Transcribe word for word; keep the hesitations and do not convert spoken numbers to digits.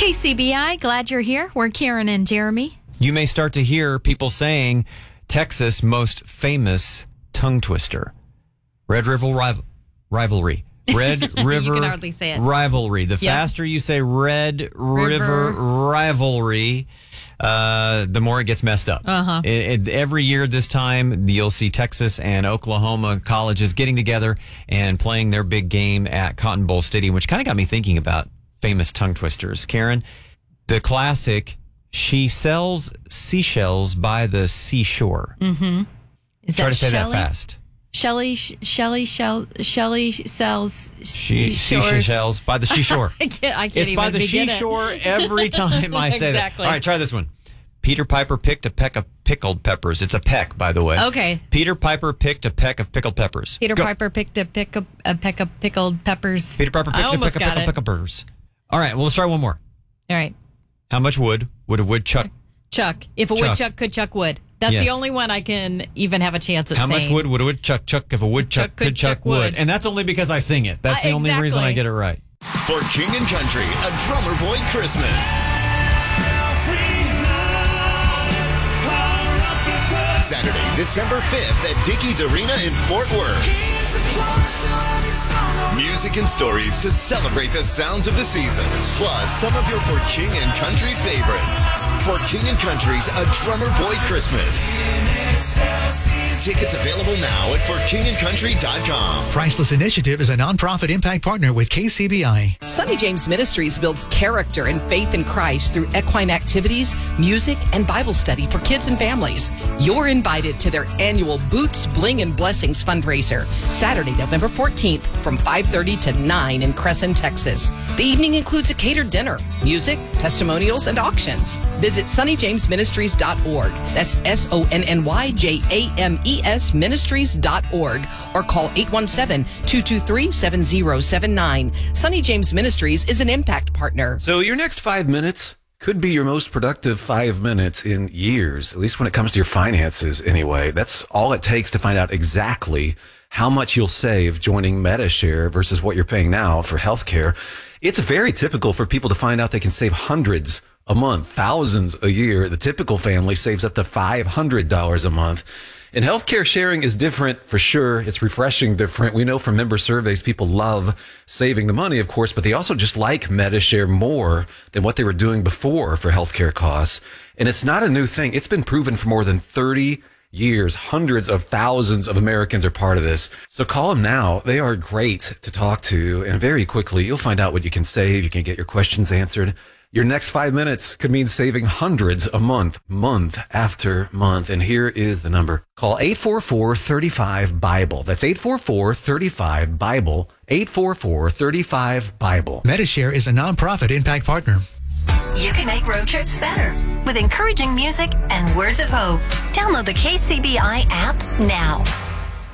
K C B I, glad you're here. We're Karen and Jeremy. You may start to hear people saying Texas' most famous tongue twister. Red River rival- Rivalry. Red River You can hardly say it. Rivalry. The Yep. faster you say Red River, River. Rivalry, uh, the more it gets messed up. Uh-huh. It, it, every year this time, you'll see Texas and Oklahoma colleges getting together and playing their big game at Cotton Bowl Stadium, which kind of got me thinking about famous tongue twisters. Karen, the classic, she sells seashells by the seashore. Mm-hmm. Is Try that to say Shelley? that fast. Shelley, Shelley, Shell, Shelley sells She, seashores. seashells by the seashore. I can't, I can't It's even by the begin it. seashore every time I say Exactly. that. All right, try this one. Peter Piper picked a peck of pickled peppers. It's a peck, by the way. Okay. Peter Piper picked a peck of pickled peppers. Peter Go. Piper picked a, pick of, a peck of pickled peppers. Peter Piper I picked a almost peck of got pickled it. peppers. All right, well, let's try one more. All right. How much wood would a woodchuck? Chuck. If a Chuck. woodchuck could chuck wood. That's Yes. the only one I can even have a chance at How saying. much wood would a woodchuck chuck if a woodchuck could, chuck, wood? And that's only because I sing it. That's Uh, the only reason I exactly. get it right. For King and Country, a Drummer Boy Christmas. Saturday, December fifth at Dickies Arena in Fort Worth. Music and stories to celebrate the sounds of the season, plus some of your For King and Country favorites. For King and Country's A Drummer Boy Christmas. Tickets available now at for king and country dot com. Priceless Initiative is a nonprofit impact partner with K C B I. Sonny James Ministries builds character and faith in Christ through equine activities, music, and Bible study for kids and families. You're invited to their annual Boots, Bling, and Blessings fundraiser, Saturday, November fourteenth from five thirty to nine in Crescent, Texas. The evening includes a catered dinner, music, testimonials, and auctions. Visit sonny james ministries dot org. That's S O N N Y J A M E S ministries dot org or call eight one seven, two two three, seven zero seven nine. Sonny James Ministries is an impact partner. So your next five minutes could be your most productive five minutes in years, at least when it comes to your finances anyway. That's all it takes to find out exactly how much you'll save joining MediShare versus what you're paying now for healthcare. It's very typical for people to find out they can save hundreds a month, thousands a year. The typical family saves up to five hundred dollars a month. And healthcare sharing is different for sure. It's refreshing different. We know from member surveys, people love saving the money, of course, but they also just like MediShare more than what they were doing before for healthcare costs. And it's not a new thing. It's been proven for more than thirty years. Hundreds of thousands of Americans are part of this. So call them now. They are great to talk to. And very quickly, you'll find out what you can save. You can get your questions answered. Your next five minutes could mean saving hundreds a month, month after month. And here is the number. Call eight four four, three five, BIBLE. That's eight four four, three five, BIBLE. eight four four, three five, BIBLE. MediShare is a nonprofit impact partner. You can make road trips better with encouraging music and words of hope. Download the K C B I app now.